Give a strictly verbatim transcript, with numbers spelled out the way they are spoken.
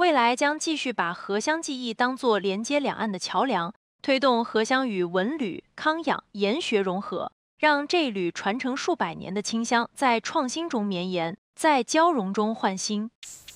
未来将继续把荷香技艺当作连接两岸的桥梁，推动荷香与文旅、康养、研学融合，让这缕传承数百年的清香在创新中绵延，在交融中焕新。